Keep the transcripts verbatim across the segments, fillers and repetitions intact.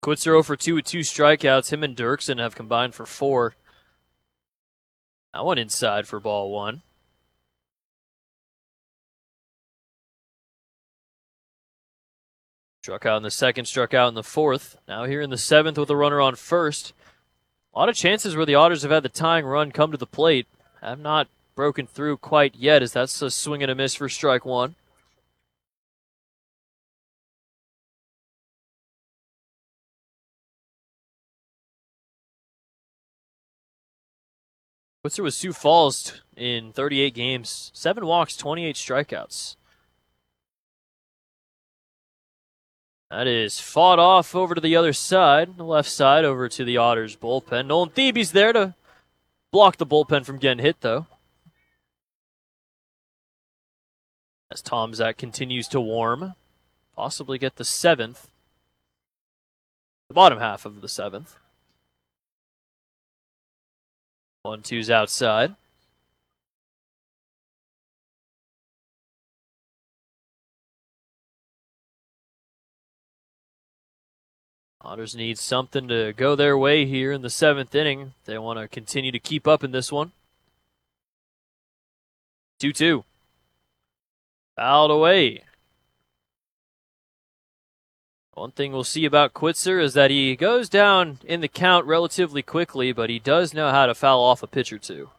Quitzer zero for two with two strikeouts. Him and Dirksen have combined for four. That one inside for ball one. Struck out in the second, struck out in the fourth. Now here in the seventh with a runner on first. A lot of chances where the Otters have had the tying run come to the plate. Have not broken through quite yet, as that's a swing and a miss for strike one. Quitzer with Sioux Falls in thirty-eight games, seven walks, twenty-eight strikeouts. That is fought off over to the other side, the left side, over to the Otters bullpen. Nolan Thebe's there to block the bullpen from getting hit, though. As Tom Zach continues to warm, possibly get the seventh, the bottom half of the seventh. One, two's outside. Otters need something to go their way here in the seventh inning. They want to continue to keep up in this one. two two. Fouled away. One thing we'll see about Quitzer is that he goes down in the count relatively quickly, but he does know how to foul off a pitch or two.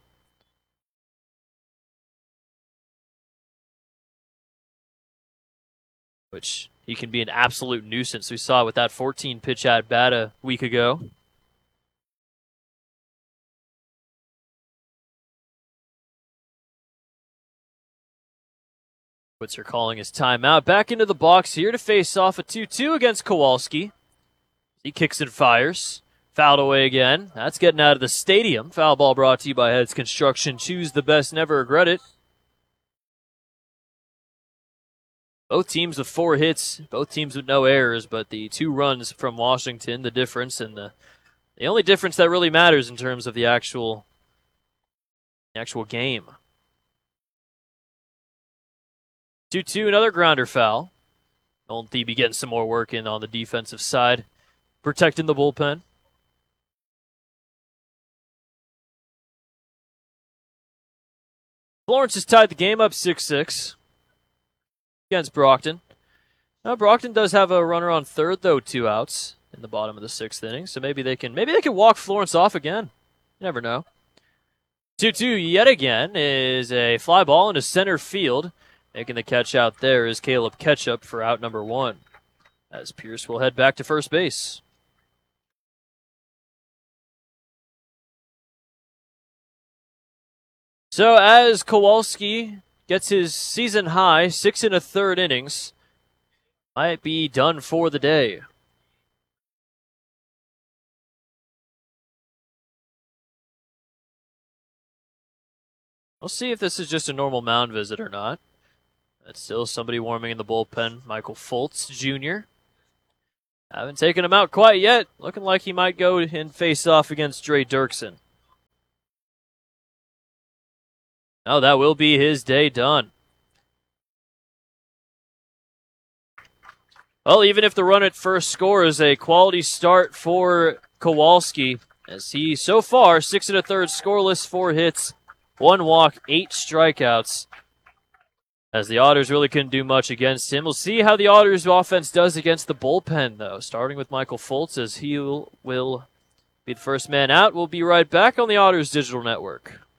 Which he can be an absolute nuisance. We saw with that fourteen pitch at bat a week ago. Quitzer calling his timeout. Back into the box here to face off a two two against Kowalski. He kicks and fires. Fouled away again. That's getting out of the stadium. Foul ball brought to you by Heads Construction. Choose the best, never regret it. Both teams with four hits, both teams with no errors, but the two runs from Washington, the difference, and the the only difference that really matters in terms of the actual, the actual game. two two, another grounder foul. Nolan Thebe getting some more work in on the defensive side, protecting the bullpen. Florence has tied the game up six six. Against Brockton. Now Brockton does have a runner on third, though, two outs in the bottom of the sixth inning. So maybe they can maybe they can walk Florence off again. You never know. two two yet again is a fly ball into center field. Making the catch out there is Caleb Ketchup for out number one. As Pierce will head back to first base. So as Kowalski gets his season high, six and a third innings, might be done for the day. We'll see if this is just a normal mound visit or not. That's still somebody warming in the bullpen, Michael Fultz Junior Haven't taken him out quite yet. Looking like he might go and face off against Dre Dirksen. Now that will be his day done. Well, even if the run at first scores, a quality start for Kowalski, as he so far six and a third scoreless, four hits, one walk, eight strikeouts. As the Otters really couldn't do much against him. We'll see how the Otters offense does against the bullpen, though. Starting with Michael Fultz, as he will be the first man out. We'll be right back on the Otters Digital Network.